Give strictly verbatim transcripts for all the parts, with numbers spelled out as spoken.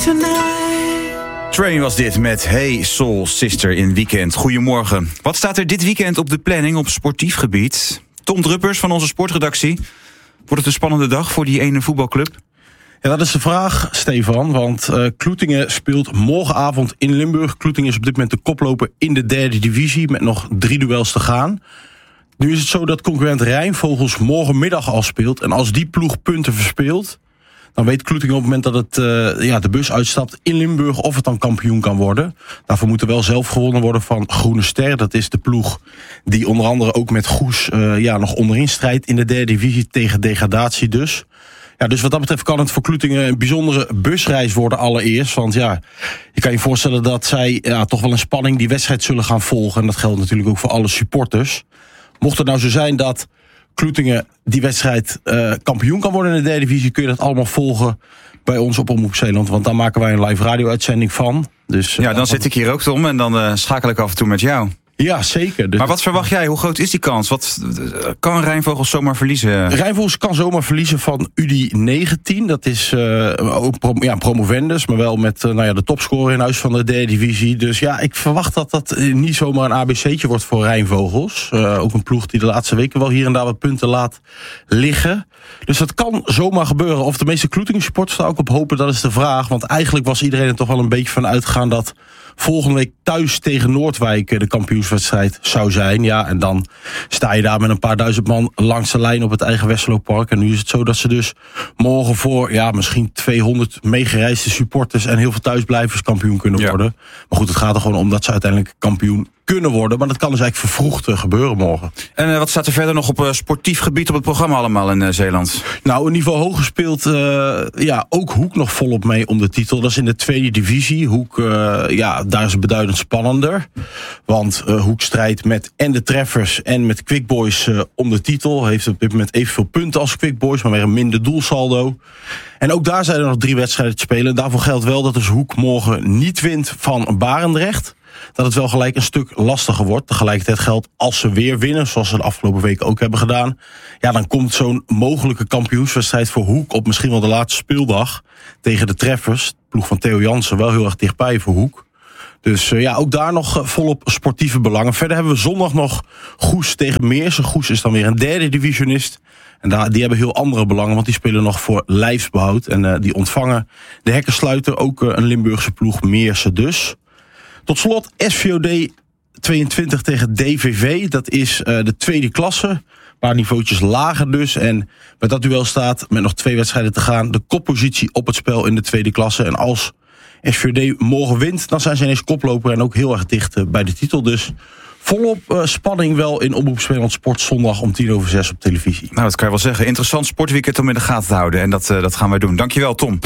tonight. Train was dit met Hey Soul Sister in Weekend. Goedemorgen. Wat staat er dit weekend op de planning op sportief gebied? Tom Druppers van onze sportredactie. Wordt het een spannende dag voor die ene voetbalclub? Ja, dat is de vraag, Stefan. Want uh, Kloetingen speelt morgenavond in Limburg. Kloetingen is op dit moment de koploper in de derde divisie met nog drie duels te gaan. Nu is het zo dat concurrent Rijnvogels morgenmiddag al speelt. En als die ploeg punten verspeelt, dan weet Kloetingen op het moment dat het uh, ja, de bus uitstapt in Limburg of het dan kampioen kan worden. Daarvoor moet er wel zelf gewonnen worden van Groene Ster. Dat is de ploeg die onder andere ook met Goes uh, ja, nog onderin strijdt in de derde divisie tegen degradatie dus. Ja, dus wat dat betreft kan het voor Kloetingen een bijzondere busreis worden allereerst. Want ja, je kan je voorstellen dat zij ja, toch wel in spanning die wedstrijd zullen gaan volgen. En dat geldt natuurlijk ook voor alle supporters. Mocht het nou zo zijn dat Kloetingen die wedstrijd uh, kampioen kan worden in de derde divisie, kun je dat allemaal volgen bij ons op Omroep Zeeland. Want daar maken wij een live radio-uitzending van. Dus, uh, ja, dan zit ik hier ook, Tom, en dan uh, schakel ik af en toe met jou. Ja, zeker. Dus maar wat verwacht jij? Hoe groot is die kans? Wat kan Rijnvogels zomaar verliezen? Rijnvogels kan zomaar verliezen van U D I negentien. Dat is uh, ook pro- ja, promovendus, maar wel met uh, nou ja, de topscorer in huis van de derde divisie. Dus ja, ik verwacht dat dat niet zomaar een A B C'tje wordt voor Rijnvogels. Uh, ook een ploeg die de laatste weken wel hier en daar wat punten laat liggen. Dus dat kan zomaar gebeuren. Of de meeste Kloetingen supporters daar ook op hopen, dat is de vraag. Want eigenlijk was iedereen er toch wel een beetje van uitgegaan dat volgende week thuis tegen Noordwijk de kampioenswedstrijd zou zijn. Ja, en dan sta je daar met een paar duizend man langs de lijn op het eigen Westerlooppark. En nu is het zo dat ze dus morgen voor ja, misschien tweehonderd meegereisde supporters en heel veel thuisblijvers kampioen kunnen ja. worden. Maar goed, het gaat er gewoon om dat ze uiteindelijk kampioen kunnen worden. Maar dat kan dus eigenlijk vervroegd uh, gebeuren morgen. En uh, wat staat er verder nog op uh, sportief gebied op het programma allemaal in uh, Zeeland? Nou, een niveau hoger speelt uh, ja, ook Hoek nog volop mee om de titel. Dat is in de tweede divisie. Hoek, uh, ja, daar is het beduidend spannender. Want uh, Hoek strijdt met en de Treffers en met Quick Boys uh, om de titel. Heeft op dit moment evenveel punten als Quick Boys, maar weer een minder doelsaldo. En ook daar zijn er nog drie wedstrijden te spelen. Daarvoor geldt wel dat dus Hoek morgen niet wint van Barendrecht. Dat het wel gelijk een stuk lastiger wordt. Tegelijkertijd geldt, als ze weer winnen, zoals ze de afgelopen weken ook hebben gedaan, ja, dan komt zo'n mogelijke kampioenswedstrijd voor Hoek op misschien wel de laatste speeldag tegen de Treffers. De ploeg van Theo Jansen wel heel erg dichtbij voor Hoek. Dus uh, ja, ook daar nog uh, volop sportieve belangen. Verder hebben we zondag nog Goes tegen Meersen. Goes is dan weer een derde divisionist. En daar, die hebben heel andere belangen, want die spelen nog voor lijfsbehoud. En uh, die ontvangen de hekkensluiter, ook uh, een Limburgse ploeg, Meersen dus. Tot slot S V O D tweeëntwintig tegen D V V. Dat is uh, de tweede klasse. Een paar niveautjes lager dus. En met dat duel staat, met nog twee wedstrijden te gaan, de koppositie op het spel in de tweede klasse. En als S V O D morgen wint, dan zijn ze ineens koploper en ook heel erg dicht uh, bij de titel. Dus volop uh, spanning wel in Omroep Zeeland Sport zondag om tien over zes op televisie. Nou, dat kan je wel zeggen. Interessant sportweekend om in de gaten te houden. En dat, uh, dat gaan wij doen. Dankjewel, Tom.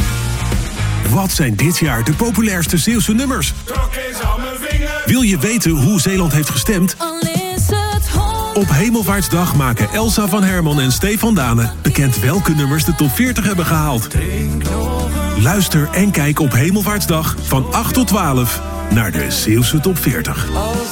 Wat zijn dit jaar de populairste Zeeuwse nummers? Wil je weten hoe Zeeland heeft gestemd? Op Hemelvaartsdag maken Elsa van Herman en Stefan Dane bekend welke nummers de top veertig hebben gehaald. Luister en kijk op Hemelvaartsdag van acht tot twaalf naar de Zeeuwse top veertig.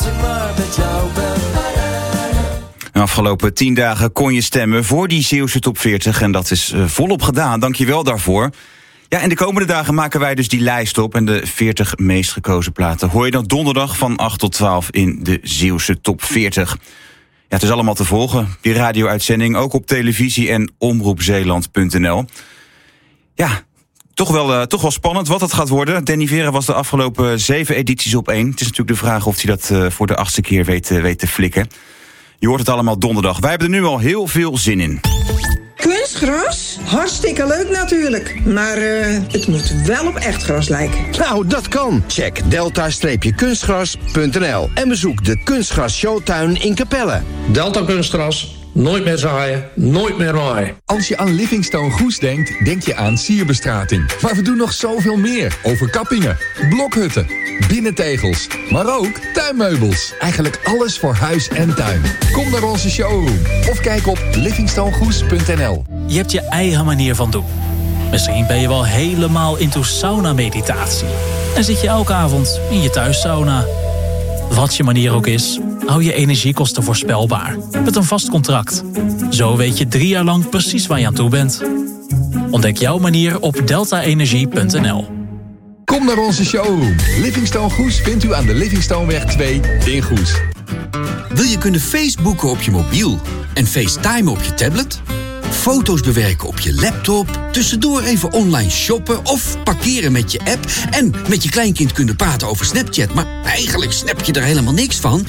De afgelopen tien dagen kon je stemmen voor die Zeeuwse top veertig en dat is uh, volop gedaan. Dank je wel daarvoor. Ja, en de komende dagen maken wij dus die lijst op en de veertig meest gekozen platen hoor je dan donderdag van acht tot twaalf in de Zeeuwse top veertig. Ja, het is allemaal te volgen, die radio-uitzending, ook op televisie en omroepzeeland punt n l. Ja, toch wel, uh, toch wel spannend wat het gaat worden. Danny Vera was de afgelopen zeven edities op één. Het is natuurlijk de vraag of hij dat uh, voor de achtste keer weet, uh, weet te flikken. Je hoort het allemaal donderdag. Wij hebben er nu al heel veel zin in. Kunstgras? Hartstikke leuk natuurlijk. Maar uh, het moet wel op echt gras lijken. Nou, dat kan. Check delta kunstgras punt n l en bezoek de Kunstgras Showtuin in Capelle. Delta Kunstgras. Nooit meer zaaien, nooit meer maaien. Als je aan Livingstone Goes denkt, denk je aan sierbestrating. Maar we doen nog zoveel meer. Overkappingen, blokhutten, binnentegels, maar ook tuinmeubels. Eigenlijk alles voor huis en tuin. Kom naar onze showroom of kijk op livingstone goes punt n l. Je hebt je eigen manier van doen. Misschien ben je wel helemaal into sauna-meditatie. En zit je elke avond in je thuissauna. Wat je manier ook is, hou je energiekosten voorspelbaar. Met een vast contract. Zo weet je drie jaar lang precies waar je aan toe bent. Ontdek jouw manier op delta energie punt n l. Kom naar onze showroom. Livingstone Goes vindt u aan de Livingstoneweg twee in Goes. Wil je kunnen Facebooken op je mobiel en FaceTime op je tablet? Foto's bewerken op je laptop, tussendoor even online shoppen of parkeren met je app en met je kleinkind kunnen praten over Snapchat, maar eigenlijk snap je er helemaal niks van?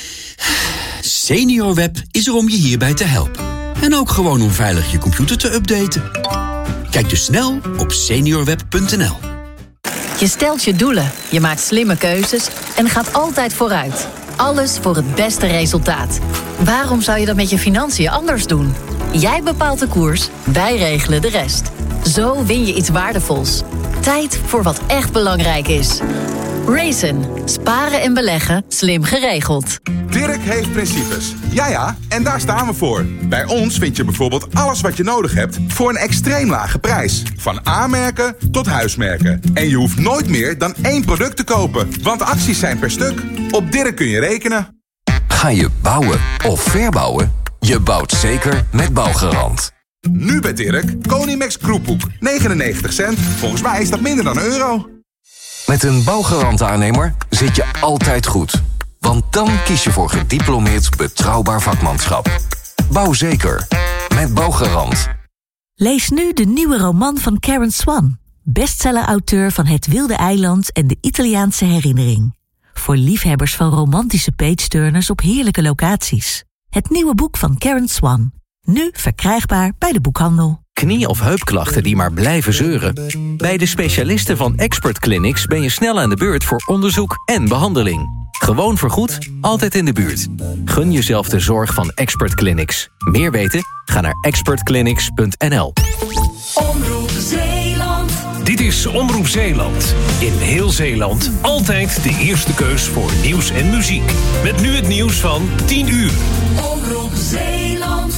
SeniorWeb is er om je hierbij te helpen. En ook gewoon om veilig je computer te updaten. Kijk dus snel op seniorweb punt n l. Je stelt je doelen, je maakt slimme keuzes en gaat altijd vooruit. Alles voor het beste resultaat. Waarom zou je dat met je financiën anders doen? Jij bepaalt de koers, wij regelen de rest. Zo win je iets waardevols. Tijd voor wat echt belangrijk is. Raisin. Sparen en beleggen, slim geregeld. Dirk heeft principes. Ja ja, en daar staan we voor. Bij ons vind je bijvoorbeeld alles wat je nodig hebt voor een extreem lage prijs. Van A-merken tot huismerken. En je hoeft nooit meer dan één product te kopen, want acties zijn per stuk. Op Dirk kun je rekenen. Ga je bouwen of verbouwen? Je bouwt zeker met Bouwgarant. Nu bij Dirk, Konimax Kroephoek. negenennegentig cent. Volgens mij is dat minder dan een euro. Met een Bouwgarant-aannemer zit je altijd goed. Want dan kies je voor gediplomeerd betrouwbaar vakmanschap. Bouw zeker. Met Bouwgarant. Lees nu de nieuwe roman van Karen Swan. Bestseller-auteur van Het Wilde Eiland en de Italiaanse Herinnering. Voor liefhebbers van romantische page-turners op heerlijke locaties. Het nieuwe boek van Karen Swan. Nu verkrijgbaar bij de boekhandel. Knie- of heupklachten die maar blijven zeuren? Bij de specialisten van Expert Clinics ben je snel aan de beurt voor onderzoek en behandeling. Gewoon vergoed, altijd in de buurt. Gun jezelf de zorg van Expert Clinics. Meer weten? Ga naar expert clinics punt n l. Omroep Zeeland. Dit is Omroep Zeeland. In heel Zeeland altijd de eerste keus voor nieuws en muziek. Met nu het nieuws van tien uur. Omroep Zeeland.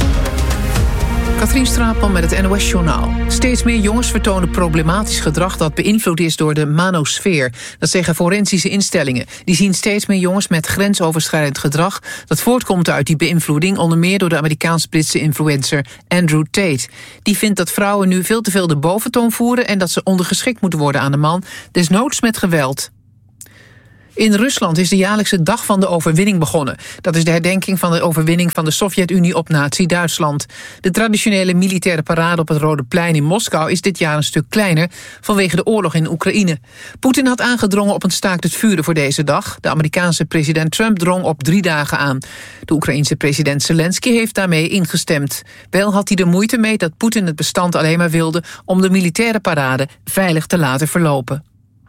Katrien Straatman met het N O S-journaal. Steeds meer jongens vertonen problematisch gedrag dat beïnvloed is door de manosfeer. Dat zeggen forensische instellingen. Die zien steeds meer jongens met grensoverschrijdend gedrag dat voortkomt uit die beïnvloeding, onder meer door de Amerikaans-Britse influencer Andrew Tate. Die vindt dat vrouwen nu veel te veel de boventoon voeren en dat ze ondergeschikt moeten worden aan de man, desnoods met geweld. In Rusland is de jaarlijkse Dag van de Overwinning begonnen. Dat is de herdenking van de overwinning van de Sovjet-Unie op Nazi-Duitsland. De traditionele militaire parade op het Rode Plein in Moskou is dit jaar een stuk kleiner vanwege de oorlog in Oekraïne. Poetin had aangedrongen op een staakt het vuren voor deze dag. De Amerikaanse president Trump drong op drie dagen aan. De Oekraïense president Zelensky heeft daarmee ingestemd. Wel had hij er moeite mee dat Poetin het bestand alleen maar wilde om de militaire parade veilig te laten verlopen.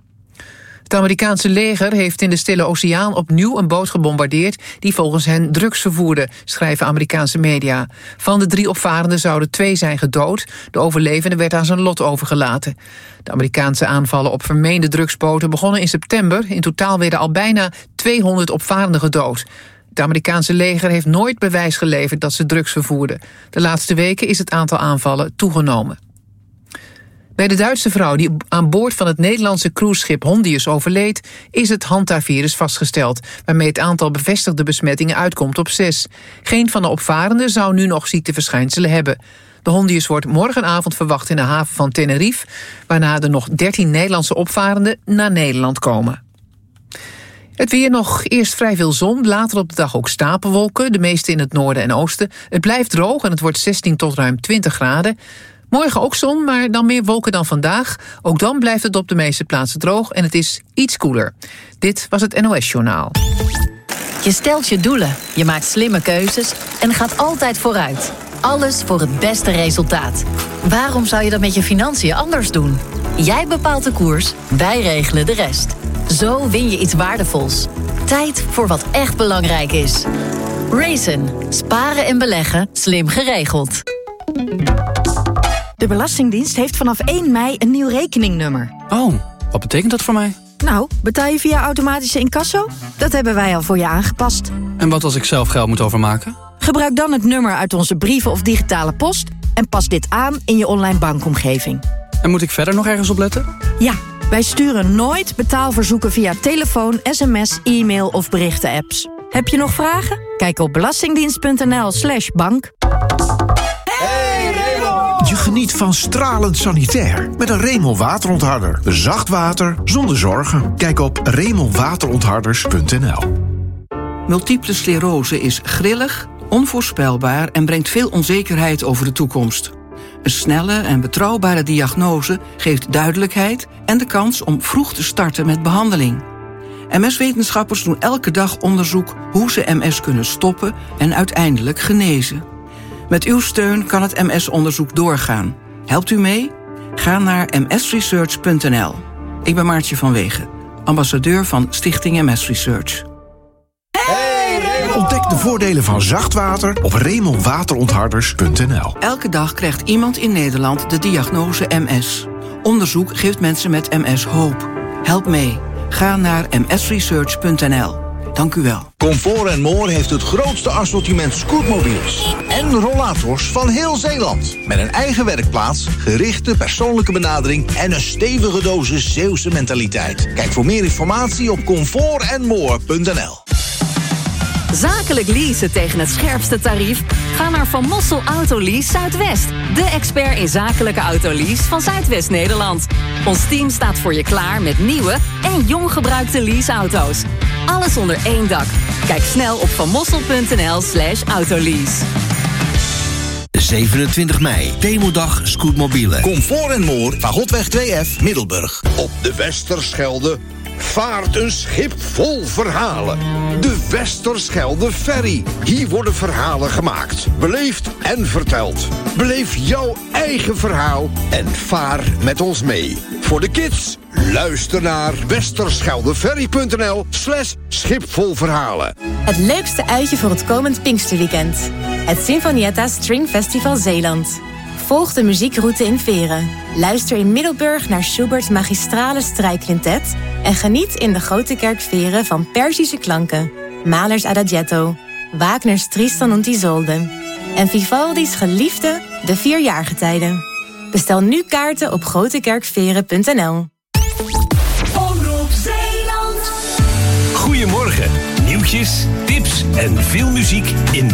Het Amerikaanse leger heeft in de Stille Oceaan opnieuw een boot gebombardeerd die volgens hen drugs vervoerde, schrijven Amerikaanse media. Van de drie opvarenden zouden twee zijn gedood. De overlevende werd aan zijn lot overgelaten. De Amerikaanse aanvallen op vermeende drugsboten begonnen in september. In totaal werden al bijna tweehonderd opvarenden gedood. Het Amerikaanse leger heeft nooit bewijs geleverd dat ze drugs vervoerden. De laatste weken is het aantal aanvallen toegenomen. Bij de Duitse vrouw die aan boord van het Nederlandse cruiseschip Hondius overleed, is het Hantavirus vastgesteld, waarmee het aantal bevestigde besmettingen uitkomt op zes. Geen van de opvarenden zou nu nog ziekteverschijnselen hebben. De Hondius wordt morgenavond verwacht in de haven van Tenerife, waarna er nog dertien Nederlandse opvarenden naar Nederland komen. Het weer nog, eerst vrij veel zon, later op de dag ook stapelwolken, de meeste in het noorden en oosten. Het blijft droog en het wordt zestien tot ruim twintig graden. Morgen ook zon, maar dan meer wolken dan vandaag. Ook dan blijft het op de meeste plaatsen droog en het is iets koeler. Dit was het N O S-journaal. Je stelt je doelen, je maakt slimme keuzes en gaat altijd vooruit. Alles voor het beste resultaat. Waarom zou je dat met je financiën anders doen? Jij bepaalt de koers, wij regelen de rest. Zo win je iets waardevols. Tijd voor wat echt belangrijk is. Raisin. Sparen en beleggen, slim geregeld. De Belastingdienst heeft vanaf één mei een nieuw rekeningnummer. Oh, wat betekent dat voor mij? Nou, betaal je via automatische incasso? Dat hebben wij al voor je aangepast. En wat als ik zelf geld moet overmaken? Gebruik dan het nummer uit onze brieven of digitale post en pas dit aan in je online bankomgeving. En moet ik verder nog ergens op letten? Ja, wij sturen nooit betaalverzoeken via telefoon, sms, e-mail of berichten-apps. Heb je nog vragen? Kijk op belastingdienst punt n l slash bank. Hey Raymond! Je geniet van stralend sanitair met een Remel waterontharder. Zacht water zonder zorgen. Kijk op remel waterontharders punt n l. Multiple sclerose is grillig, onvoorspelbaar en brengt veel onzekerheid over de toekomst. Een snelle en betrouwbare diagnose geeft duidelijkheid en de kans om vroeg te starten met behandeling. M S-wetenschappers doen elke dag onderzoek hoe ze M S kunnen stoppen en uiteindelijk genezen. Met uw steun kan het M S-onderzoek doorgaan. Helpt u mee? Ga naar m s research punt n l. Ik ben Maartje van Wegen, ambassadeur van Stichting M S Research. Ontdek de voordelen van zacht water op remel waterontharders punt n l. Elke dag krijgt iemand in Nederland de diagnose M S. Onderzoek geeft mensen met M S hoop. Help mee. Ga naar m s research punt n l. Dank u wel. Comfort en More heeft het grootste assortiment scootmobiels en rollators van heel Zeeland. Met een eigen werkplaats, gerichte persoonlijke benadering en een stevige dosis Zeeuwse mentaliteit. Kijk voor meer informatie op comfort en more punt n l. Zakelijk leasen tegen het scherpste tarief? Ga naar Van Mossel Autolease Zuidwest. De expert in zakelijke autolease van Zuidwest-Nederland. Ons team staat voor je klaar met nieuwe en jong gebruikte leaseauto's. Alles onder één dak. Kijk snel op vanmossel punt n l slash autolease. zevenentwintig mei, demodag Scootmobielen. Comfort en More, Fagotweg twee F, Middelburg. Op de Westerschelde vaart een schip vol verhalen. De Westerschelde Ferry. Hier worden verhalen gemaakt, beleefd en verteld. Beleef jouw eigen verhaal en vaar met ons mee. Voor de kids, luister naar westerscheldeferry punt n l slash schipvol verhalen. Het leukste uitje voor het komend Pinksterweekend. Het Sinfonietta String Festival Zeeland. Volg de muziekroute in Veren. Luister in Middelburg naar Schubert's magistrale strijkquintet en geniet in de Grote Kerk Veren van Perzische klanken, Mahlers Adagietto, Wagner's Tristan und Isolde en Vivaldi's geliefde De Vierjaargetijden. Bestel nu kaarten op grotekerkveren punt n l. Omroep Zeeland. Goedemorgen, nieuwtjes, tips en veel muziek in